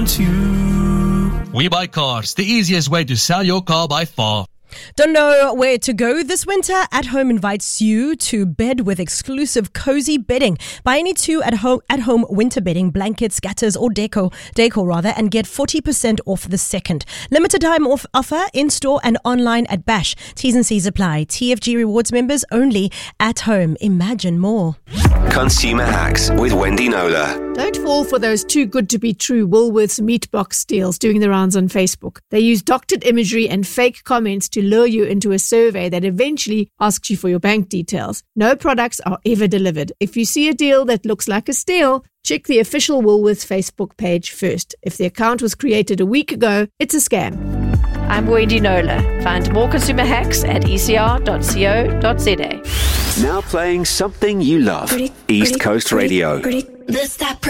We Buy Cars, the easiest way to sell your car by far. Don't know where to go this winter? At Home invites you to bed with exclusive cozy bedding. Buy any two at home winter bedding, blankets, gutters or decor rather, and get 40% off the second. Limited time offer in-store and online at Bash. T's and C's apply. TFG Rewards members only. At Home. Imagine more. Consumer Hacks with Wendy Knowler. Don't fall for those too good to be true Woolworths meat box deals doing the rounds on Facebook. They use doctored imagery and fake comments to lure you into a survey that eventually asks you for your bank details. No products are ever delivered. If you see a deal that looks like a steal, check the official Woolworths Facebook page first. If the account was created a week ago, it's a scam. I'm Wendy Knowler. Find more consumer hacks at ecr.co.za. Now playing something you love. East Coast Radio.